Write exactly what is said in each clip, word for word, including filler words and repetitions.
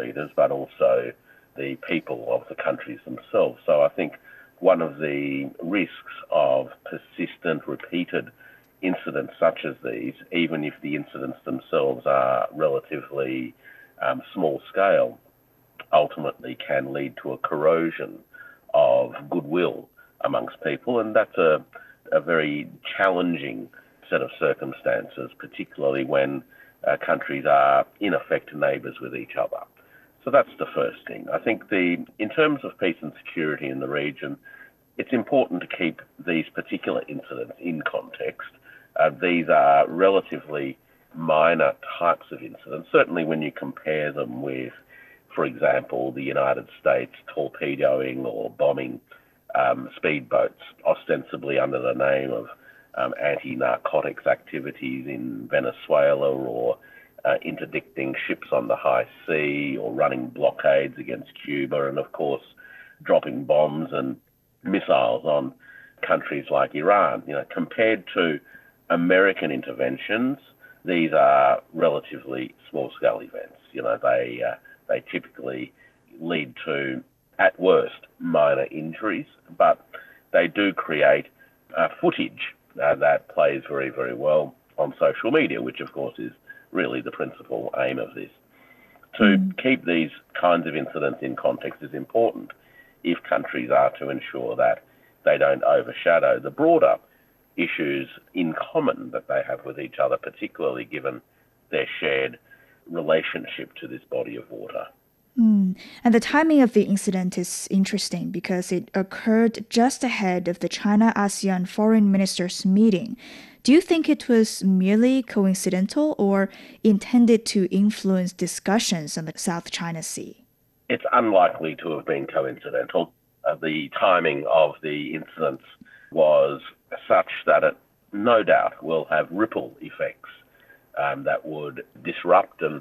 leaders, but also the people of the countries themselves. So I think one of the risks of persistent, repeated incidents such as these, even if the incidents themselves are relatively um, small scale, ultimately can lead to a corrosion of goodwill amongst people, and that's a, a very challenging set of circumstances, particularly when uh, countries are in effect neighbours with each other. So that's the first thing. I think the in terms of peace and security in the region, it's important to keep these particular incidents in context. Uh, these are relatively minor types of incidents, certainly when you compare them with, for example, the United States torpedoing or bombing um, speedboats, ostensibly under the name of um, anti-narcotics activities in Venezuela, or uh, interdicting ships on the high sea, or running blockades against Cuba, and of course dropping bombs and missiles on countries like Iran. You know, compared to American interventions, these are relatively small-scale events. You know, they uh, they typically lead to, at worst, minor injuries, but they do create uh, footage uh, that plays very, very well on social media, which of course is really the principal aim of this. To Mm. keep these kinds of incidents in context is important if countries are to ensure that they don't overshadow the broader issues in common that they have with each other, particularly given their shared relationship to this body of water. Mm. And the timing of the incident is interesting because it occurred just ahead of the China-ASEAN foreign ministers meeting. Do you think it was merely coincidental or intended to influence discussions on the South China Sea? It's unlikely to have been coincidental. Uh, the timing of the incidents was such that it no doubt will have ripple effects um, that would disrupt and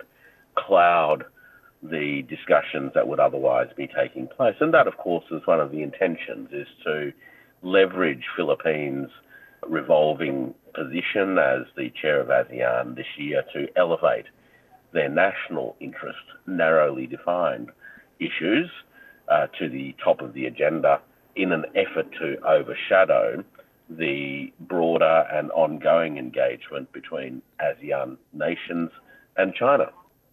cloud the discussions that would otherwise be taking place. And that, of course, is one of the intentions, is to leverage Philippines' revolving position as the chair of ASEAN this year to elevate their national interest, narrowly defined issues, uh, to the top of the agenda in an effort to overshadow the broader and ongoing engagement between ASEAN nations and China.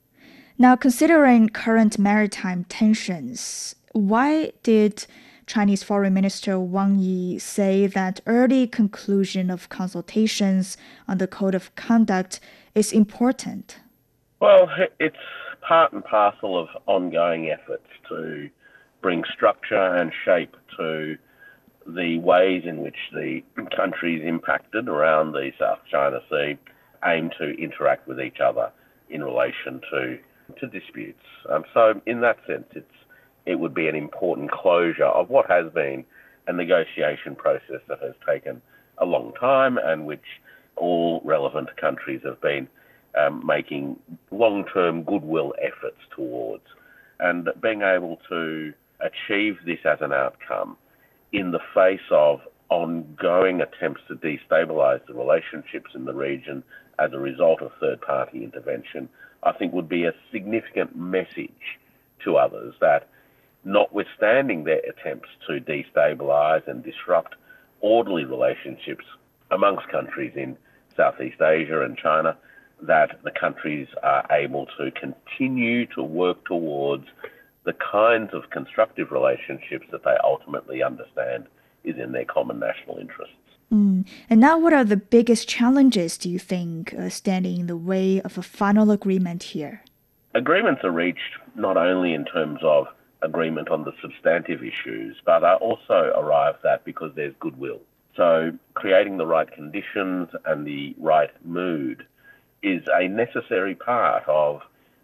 Now, considering current maritime tensions, why did Chinese Foreign Minister Wang Yi say that early conclusion of consultations on the Code of Conduct is important? Well, it's part and parcel of ongoing efforts to bring structure and shape to the ways in which the countries impacted around the South China Sea aim to interact with each other in relation to to disputes. Um, so, in that sense, it's it would be an important closure of what has been a negotiation process that has taken a long time, and which all relevant countries have been um, making long-term goodwill efforts towards. And being able to achieve this as an outcome in the face of ongoing attempts to destabilise the relationships in the region as a result of third-party intervention, I think would be a significant message to others that, notwithstanding their attempts to destabilise and disrupt orderly relationships amongst countries in Southeast Asia and China, that the countries are able to continue to work towards the kinds of constructive relationships that they ultimately understand is in their common national interests. Mm. And now, what are the biggest challenges, do you think, uh, standing in the way of a final agreement here? Agreements are reached not only in terms of agreement on the substantive issues, but are also arrived at because there's goodwill. So creating the right conditions and the right mood is a necessary part of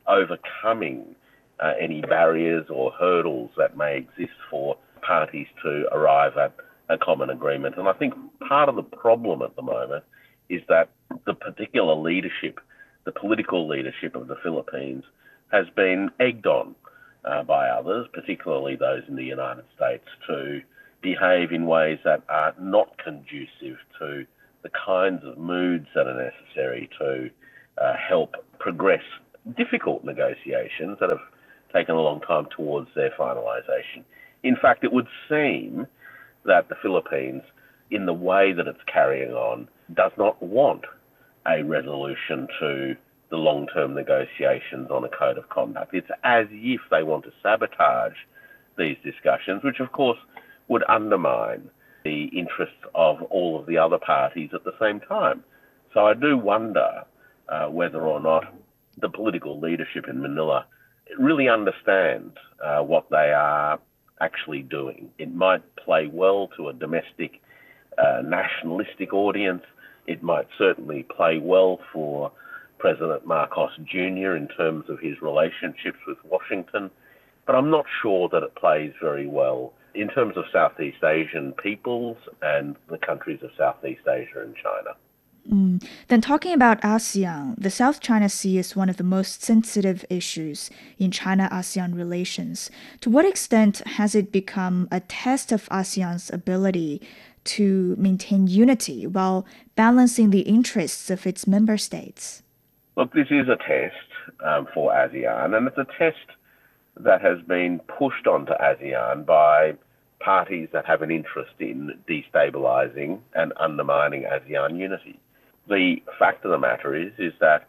overcoming uh, any barriers or hurdles that may exist for parties to arrive at a common agreement. And I think part of the problem at the moment is that the particular leadership, the political leadership of the Philippines, has been egged on uh, by others, particularly those in the United States, to behave in ways that are not conducive to the kinds of moods that are necessary to uh, help progress difficult negotiations that have taken a long time towards their finalisation. In fact, it would seem that the Philippines, in the way that it's carrying on, does not want a resolution to the long-term negotiations on a code of conduct. It's as if they want to sabotage these discussions, which of course would undermine the interests of all of the other parties at the same time. So I do wonder uh, whether or not the political leadership in Manila really understands uh, what they are actually doing. It might play well to a domestic uh, nationalistic audience. It might certainly play well for President Marcos Junior in terms of his relationships with Washington, but I'm not sure that it plays very well in terms of Southeast Asian peoples and the countries of Southeast Asia and China. Mm. Then talking about ASEAN, the South China Sea is one of the most sensitive issues in China-ASEAN relations. To what extent has it become a test of ASEAN's ability to maintain unity while balancing the interests of its member states? Look, this is a test um, for ASEAN, and it's a test that has been pushed onto ASEAN by parties that have an interest in destabilising and undermining ASEAN unity. The fact of the matter is, is that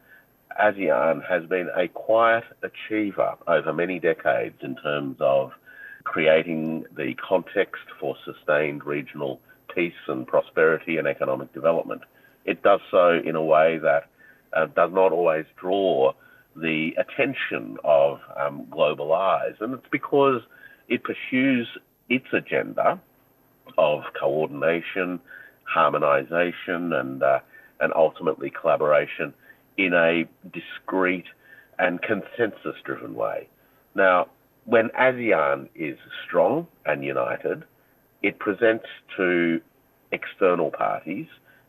ASEAN has been a quiet achiever over many decades in terms of creating the context for sustained regional peace and prosperity and economic development. It does so in a way that uh, does not always draw the attention of um, global eyes. And it's because it pursues its agenda of coordination, harmonisation, and uh, and ultimately collaboration in a discrete and consensus-driven way. Now, when ASEAN is strong and united, it presents to external parties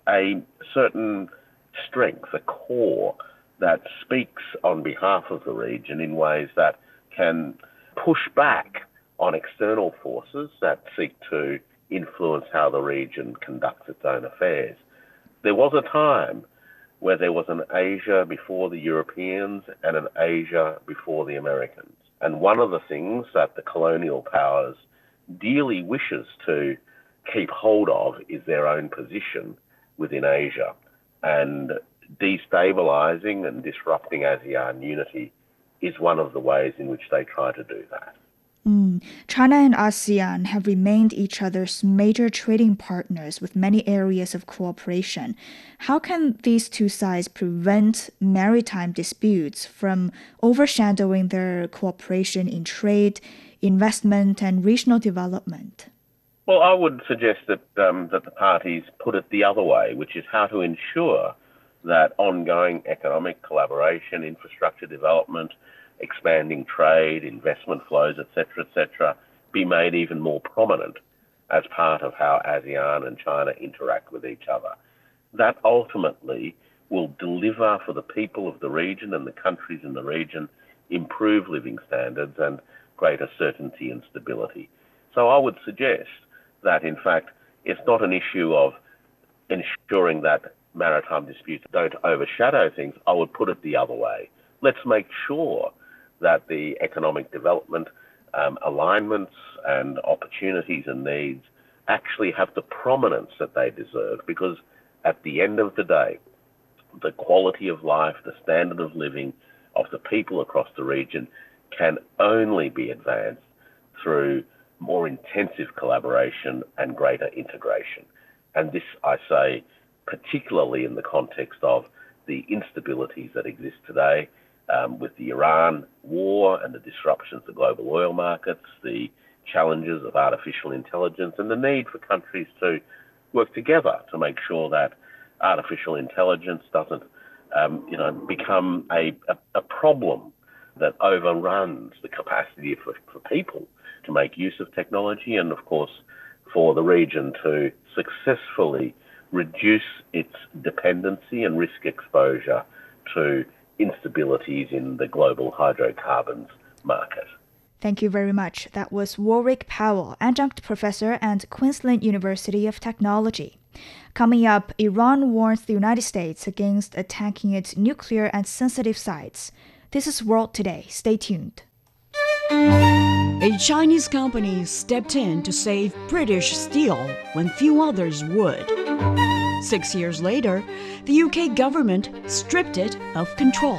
a certain strength, a core that speaks on behalf of the region in ways that can push back on external forces that seek to influence how the region conducts its own affairs. There was a time where there was an Asia before the Europeans and an Asia before the Americans. And one of the things that the colonial powers dearly wishes to keep hold of is their own position within Asia. And destabilising and disrupting ASEAN unity is one of the ways in which they try to do that. Mm. China and ASEAN have remained each other's major trading partners with many areas of cooperation. How can these two sides prevent maritime disputes from overshadowing their cooperation in trade, investment, and regional development? Well, I would suggest that um, that the parties put it the other way, which is how to ensure that ongoing economic collaboration, infrastructure development, expanding trade, investment flows, et cetera, et cetera, be made even more prominent as part of how ASEAN and China interact with each other. That ultimately will deliver for the people of the region and the countries in the region improved living standards and greater certainty and stability. So I would suggest that, in fact, it's not an issue of ensuring that maritime disputes don't overshadow things. I would put it the other way. Let's make sure that the economic development um, alignments and opportunities and needs actually have the prominence that they deserve, because at the end of the day, the quality of life, the standard of living of the people across the region can only be advanced through more intensive collaboration and greater integration. And this, I say, particularly in the context of the instabilities that exist today, Um, with the Iran war and the disruptions to global oil markets, the challenges of artificial intelligence, and the need for countries to work together to make sure that artificial intelligence doesn't, um, you know, become a, a, a problem that overruns the capacity for, for people to make use of technology, and of course for the region to successfully reduce its dependency and risk exposure to instabilities in the global hydrocarbons market. Thank you very much. That was Warwick Powell, adjunct professor at Queensland University of Technology. Coming up, Iran warns the United States against attacking its nuclear and sensitive sites. This is World Today. Stay tuned. A Chinese company stepped in to save British steel when few others would. Six years later, the U K government stripped it of control.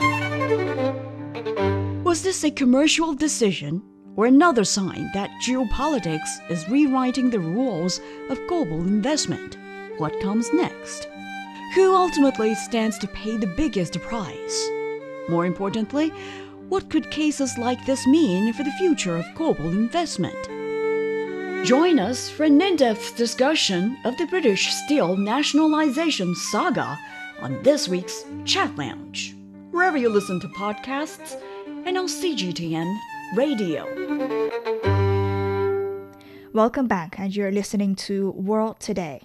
Was this a commercial decision or another sign that geopolitics is rewriting the rules of global investment? What comes next? Who ultimately stands to pay the biggest price? More importantly, what could cases like this mean for the future of global investment? Join us for an in-depth discussion of the British steel nationalization saga on this week's Chat Lounge, wherever you listen to podcasts and on C G T N Radio. Welcome back, and you're listening to World Today.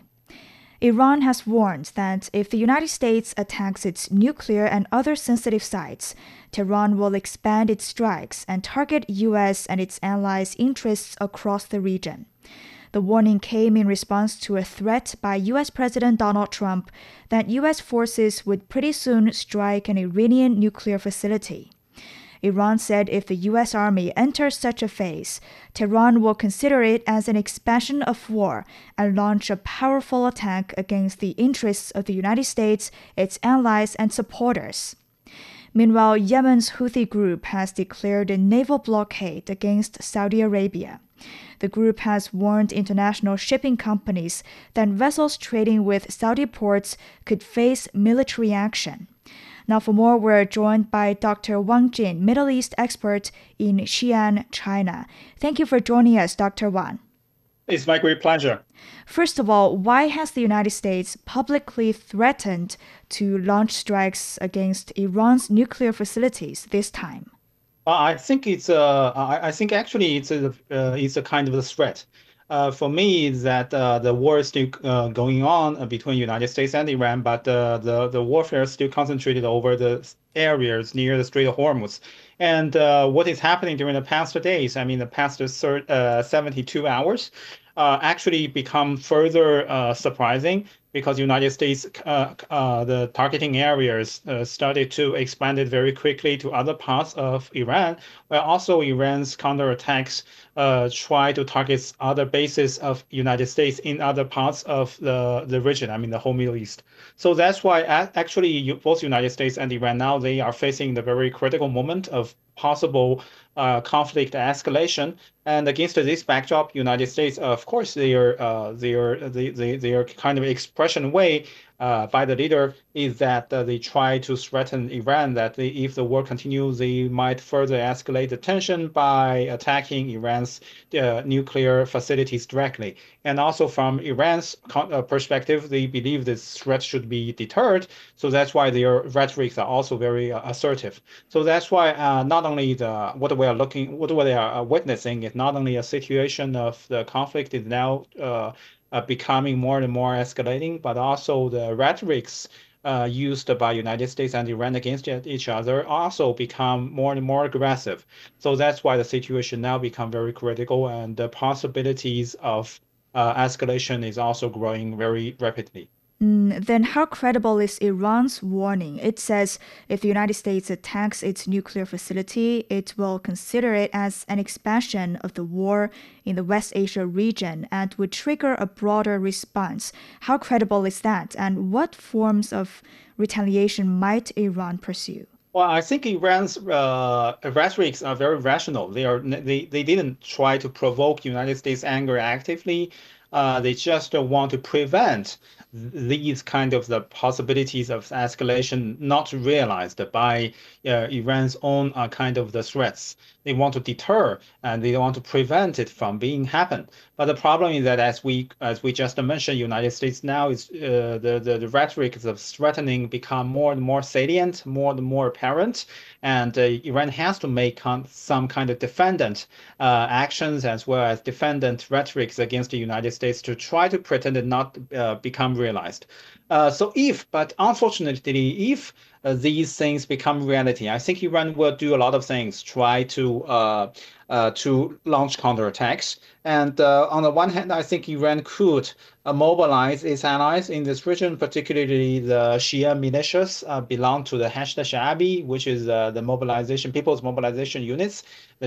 Iran has warned that if the United States attacks its nuclear and other sensitive sites, Tehran will expand its strikes and target U S and its allies' interests across the region. The warning came in response to a threat by U S President Donald Trump that U S forces would pretty soon strike an Iranian nuclear facility. Iran said if the U S Army enters such a phase, Tehran will consider it as an expansion of war and launch a powerful attack against the interests of the United States, its allies, and supporters. Meanwhile, Yemen's Houthi group has declared a naval blockade against Saudi Arabia. The group has warned international shipping companies that vessels trading with Saudi ports could face military action. Now for more, we're joined by Doctor Wang Jin, Middle East expert in Xi'an, China. Thank you for joining us, Doctor Wang. It's my great pleasure. First of all, why has the United States publicly threatened to launch strikes against Iran's nuclear facilities this time? Uh, I think it's a, I I think actually it's a, uh, it's a kind of a threat. Uh, for me, is that uh, the war is still uh, going on uh, between United States and Iran, but uh, the the warfare is still concentrated over the areas near the Strait of Hormuz. And uh, what is happening during the past days, I mean, the past uh, seventy-two hours, uh, actually become further uh, surprising because United States, uh, uh, the targeting areas uh, started to expand it very quickly to other parts of Iran, while also Iran's counterattacks uh, try to target other bases of United States in other parts of the, the region, I mean, the whole Middle East. So that's why actually both United States and Iran now, they are facing the very critical moment of possible uh, conflict escalation. And against this backdrop, United States, of course, they are uh, they are they, they, they are kind of expression way uh, by the leader is that uh, they try to threaten Iran that they, if the war continues, they might further escalate the tension by attacking Iran's uh, nuclear facilities directly. And also from Iran's uh, perspective, they believe this threat should be deterred. So that's why their rhetorics are also very uh, assertive. So that's why uh, not only the what we are looking, what we are witnessing is not only a situation of the conflict is now uh, uh, becoming more and more escalating, but also the rhetorics uh, used by United States and Iran against each other also become more and more aggressive. So that's why the situation now become very critical, and the possibilities of uh, escalation is also growing very rapidly. Mm, then how credible is Iran's warning? It says if the United States attacks its nuclear facility, it will consider it as an expansion of the war in the West Asia region and would trigger a broader response. How credible is that? And what forms of retaliation might Iran pursue? Well, I think Iran's uh, rhetorics are very rational. They are they, they didn't try to provoke United States anger actively. Uh, they just uh, want to prevent these kind of the possibilities of escalation not realized by uh, Iran's own uh, kind of the threats. They want to deter and they want to prevent it from being happen. But the problem is that as we as we just mentioned, United States now is uh, the, the the rhetoric of threatening become more and more salient, more and more apparent, and uh, Iran has to make some kind of defendant uh, actions as well as defendant rhetorics against the United States to try to pretend it not uh, become realized. Uh, so if, but unfortunately, if uh, these things become reality, I think Iran will do a lot of things, try to uh, uh, to launch counterattacks. And uh, on the one hand, I think Iran could uh, mobilize its allies in this region, particularly the Shia militias uh, belong to the Hashd Sha'abi, which is uh, the mobilization, people's mobilization units. The